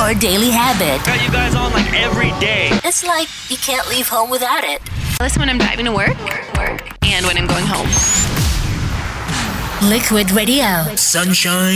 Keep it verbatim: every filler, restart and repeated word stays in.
your daily habit. Got you guys on like every day. It's like you can't leave home without it. Listen when I'm driving to work, and when I'm going home. Liquid Radio. Sunshine